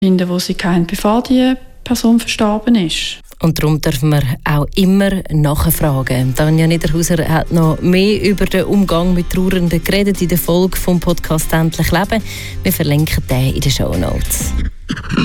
finden, die sie hatten, bevor die Person verstorben ist. Und darum dürfen wir auch immer nachfragen. Tanja Niederhauser hat noch mehr über den Umgang mit Trauernden geredet in der Folge vom Podcast «Endlich Leben». Wir verlinken den in den Shownotes.